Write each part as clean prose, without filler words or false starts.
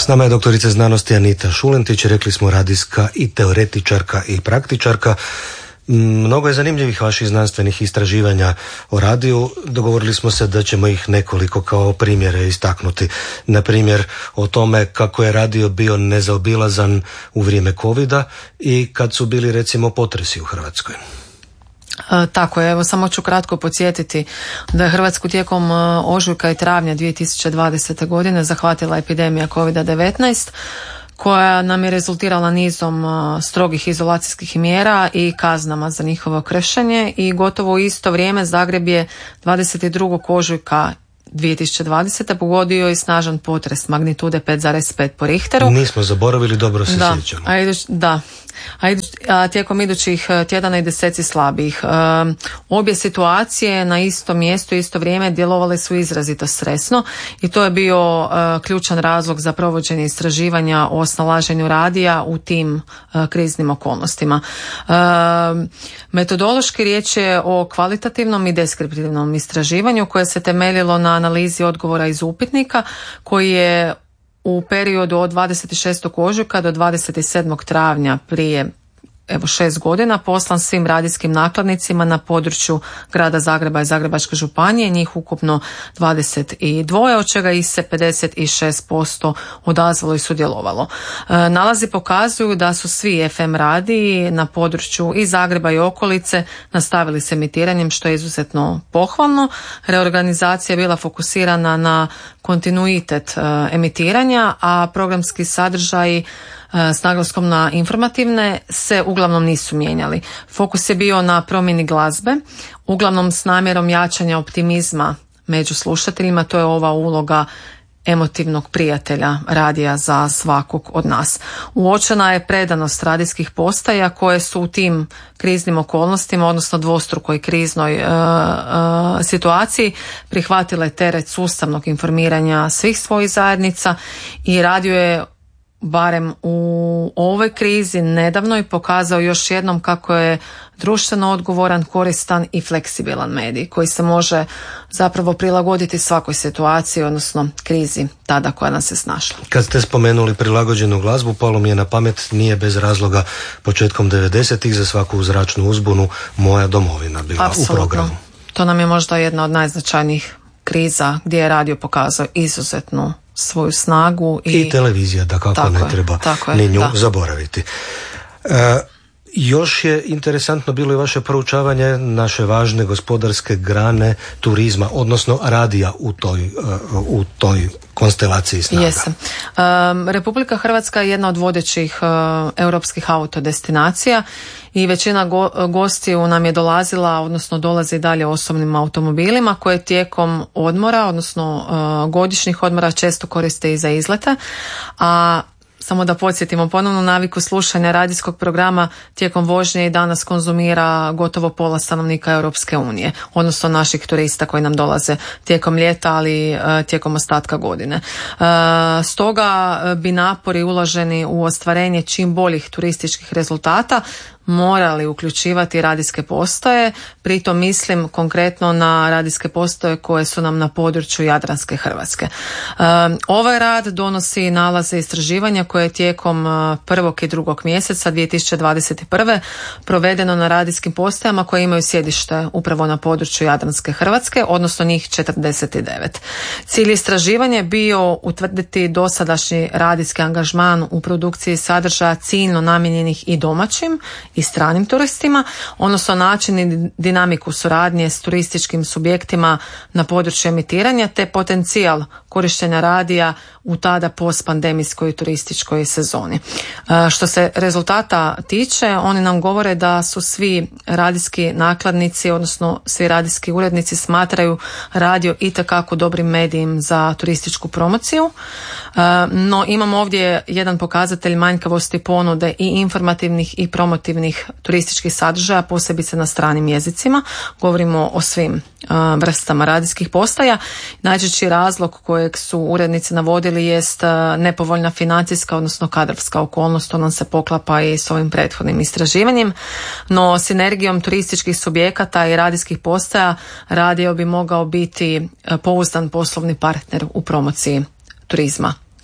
S nama je doktorica znanosti Anita Šulentić, rekli smo radijska i teoretičarka i praktičarka. Mnogo je zanimljivih vaših znanstvenih istraživanja o radiju. Dogovorili smo se da ćemo ih nekoliko kao primjere istaknuti. Na primjer o tome kako je radio bio nezaobilazan u vrijeme covida i kad su bili recimo potresi u Hrvatskoj. Tako je, evo samo ću kratko podsjetiti da je Hrvatsku tijekom ožujka i travnja 2020. godine zahvatila epidemija COVID-19 koja nam je rezultirala nizom strogih izolacijskih mjera i kaznama za njihovo kršenje i gotovo u isto vrijeme Zagreb je 22. ožujka 2020. pogodio i snažan potres magnitude 5,5 po Richteru. Nismo zaboravili, dobro se sjećamo. A tijekom idućih tjedana i deseci slabijih. Obje situacije na istom mjestu i isto vrijeme djelovale su izrazito stresno i to je bio ključan razlog za provođenje istraživanja o snalaženju radija u tim kriznim okolnostima. Metodološki riječ je o kvalitativnom i deskriptivnom istraživanju koje se temeljilo na analizi odgovora iz upitnika koji je u periodu od 26. ožujka do 27. travnja prije 6 godina poslan svim radijskim nakladnicima na području grada Zagreba i Zagrebačke županije, njih ukupno 22, od čega ih se 56% odazvalo i sudjelovalo. Nalazi pokazuju da su svi FM radiji na području i Zagreba i okolice nastavili s emitiranjem, što je izuzetno pohvalno. Reorganizacija je bila fokusirana na kontinuitet emitiranja, a programski sadržaji s naglaskom na informativne se uglavnom nisu mijenjali. Fokus je bio na promjeni glazbe, uglavnom s namjerom jačanja optimizma među slušateljima, to je ova uloga emotivnog prijatelja radija za svakog od nas. Uočena je predanost radijskih postaja koje su u tim kriznim okolnostima, odnosno dvostrukoj kriznoj situaciji, prihvatile teret sustavnog informiranja svih svojih zajednica i radio je barem u ovoj krizi nedavno i pokazao još jednom kako je društveno odgovoran, koristan i fleksibilan medij koji se može zapravo prilagoditi svakoj situaciji, odnosno krizi tada koja nas je snašla. Kad ste spomenuli prilagođenu glazbu, palo mi je na pamet, nije bez razloga početkom 90-ih za svaku zračnu uzbunu Moja domovina bila u programu. To nam je možda jedna od najznačajnijih kriza gdje je radio pokazao izuzetnu svoju snagu i televizija, da kako ne treba ni nju zaboraviti. Još je interesantno bilo i vaše proučavanje naše važne gospodarske grane turizma, odnosno radija u toj konstelaciji snaga. Jesam. Republika Hrvatska je jedna od vodećih europskih autodestinacija i većina gostiju nam je dolazila, odnosno dolazi dalje osobnim automobilima koje tijekom odmora, odnosno godišnjih odmora često koriste i za izlete, a samo da podsjetimo ponovno, naviku slušanja radijskog programa tijekom vožnje i danas konzumira gotovo pola stanovnika Europske unije, odnosno naših turista koji nam dolaze tijekom ljeta, ali tijekom ostatka godine. Stoga bi napori uloženi u ostvarenje čim boljih turističkih rezultata morali uključivati radijske postaje, pritom mislim konkretno na radijske postaje koje su nam na području Jadranske Hrvatske. Ovaj rad donosi nalaze istraživanja koje je tijekom prvog i drugog mjeseca 2021. provedeno na radijskim postajama koje imaju sjedište upravo na području Jadranske Hrvatske, odnosno njih 49. Cilj istraživanja je bio utvrditi dosadašnji radijski angažman u produkciji sadržaja ciljno namijenjenih i domaćim i stranim turistima, odnosno način i dinamiku suradnje s turističkim subjektima na području emitiranja te potencijal korištenja radija u tada postpandemijskoj turističkoj sezoni. Što se rezultata tiče, oni nam govore da su svi radijski nakladnici, odnosno svi radijski urednici smatraju radio itekako dobrim medijem za turističku promociju, no imamo ovdje jedan pokazatelj manjkavosti ponude i informativnih i promotivnih turističkih sadržaja, posebice na stranim jezicima. Govorimo o svim vrstama radijskih postaja. Najčešći razlog kojeg su urednici navodili jest nepovoljna financijska, odnosno kadrovska okolnost, to nam se poklapa i s ovim prethodnim istraživanjem, no sinergijom turističkih subjekata i radijskih postaja radio bi mogao biti pouzdan poslovni partner u promociji turizma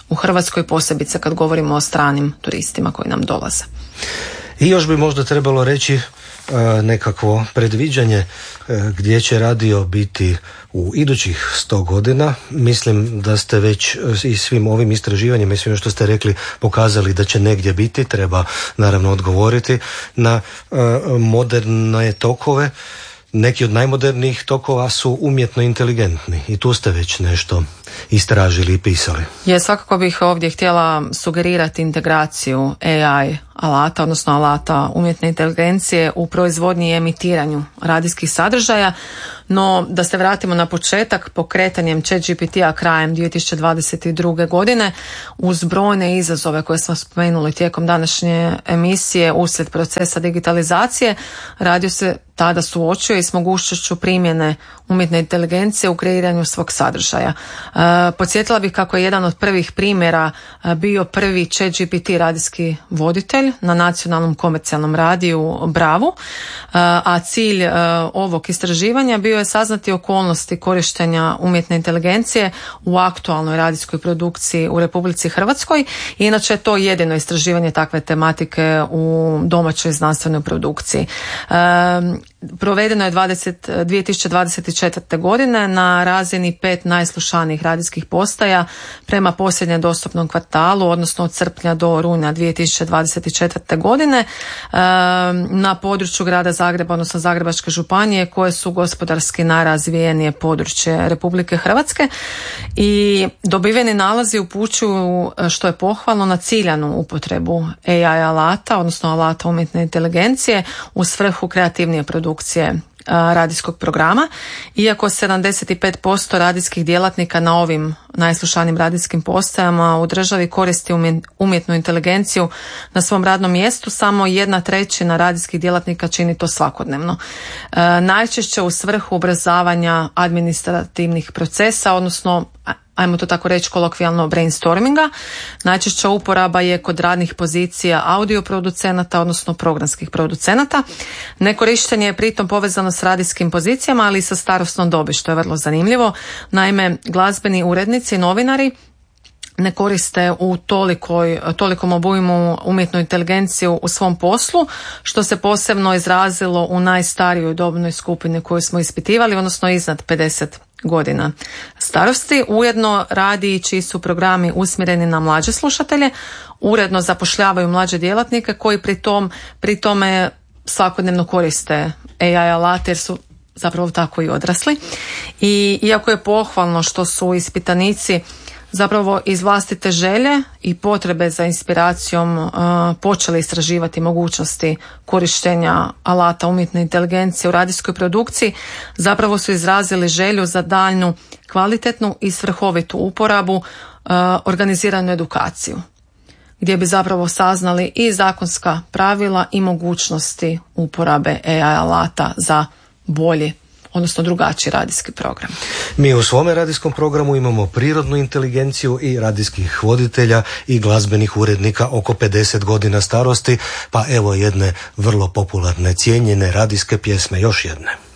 u Hrvatskoj, posebice kad govorimo o stranim turistima koji nam dolaze. I još bi možda trebalo reći nekakvo predviđanje gdje će radio biti u idućih 100 godina. Mislim da ste već i svim ovim istraživanjima i svim što ste rekli pokazali da će negdje biti. Treba naravno odgovoriti na moderne tokove. Neki od najmodernijih tokova su umjetno inteligentni i tu ste već nešto istražili i pisali. Svakako bih ovdje htjela sugerirati integraciju AI alata, odnosno alata umjetne inteligencije u proizvodnji i emitiranju radijskih sadržaja. No, da se vratimo na početak, pokretanjem ChatGPT-a krajem 2022. godine uz brojne izazove koje smo spomenuli tijekom današnje emisije uslijed procesa digitalizacije, radio se tada suočio i s mogućnošću primjene umjetne inteligencije u kreiranju svog sadržaja. Podsjetila bih kako je jedan od prvih primjera bio prvi ChatGPT radijski voditelj na nacionalnom komercijalnom radiju Bravu, a cilj ovog istraživanja bio je saznati okolnosti korištenja umjetne inteligencije u aktualnoj radijskoj produkciji u Republici Hrvatskoj. Inače je to jedino istraživanje takve tematike u domaćoj znanstvenoj produkciji. Provedeno je 2024. godine na razini 5 najslušanijih radijskih postaja prema posljednjem dostupnom kvartalu, odnosno od srpnja do rujna 2024. godine na području grada Zagreba, odnosno Zagrebačke županije, koje su gospodarski najrazvijenije područje Republike Hrvatske, i dobiveni nalazi upućuju, što je pohvalno, na ciljanu upotrebu AI alata, odnosno alata umjetne inteligencije u svrhu kreativnije produkcije radijskog programa. Iako 75% radijskih djelatnika na ovim najslušanijim radijskim postajama u državi koristi umjetnu inteligenciju na svom radnom mjestu, samo 1/3 radijskih djelatnika čini to svakodnevno. Najčešće u svrhu ubrzavanja administrativnih procesa, odnosno ajmo to tako reći kolokvijalno brainstorminga. Najčešća uporaba je kod radnih pozicija audio producenata, odnosno programskih producenata. Nekorištenje je pritom povezano s radijskim pozicijama, ali i sa starosnom dobi, što je vrlo zanimljivo. Naime, glazbeni urednici, novinari ne koriste u tolikom obujmu umjetnu inteligenciju u svom poslu, što se posebno izrazilo u najstarijoj dobnoj skupini koju smo ispitivali, odnosno iznad 50 godina starosti. Ujedno radiji čiji su programi usmjereni na mlađe slušatelje uredno zapošljavaju mlađe djelatnike koji pri tome svakodnevno koriste AI alate jer su zapravo tako i odrasli. I iako je pohvalno što su ispitanici zapravo iz vlastite želje i potrebe za inspiracijom počeli istraživati mogućnosti korištenja alata umjetne inteligencije u radijskoj produkciji, zapravo su izrazili želju za daljnju kvalitetnu i svrhovitu uporabu, organiziranu edukaciju, gdje bi zapravo saznali i zakonska pravila i mogućnosti uporabe AI alata za bolji, odnosno drugačiji radijski program. Mi u svome radijskom programu imamo prirodnu inteligenciju i radijskih voditelja i glazbenih urednika oko 50 godina starosti, pa evo jedne vrlo popularne, cijenjene radijske pjesme, još jedne.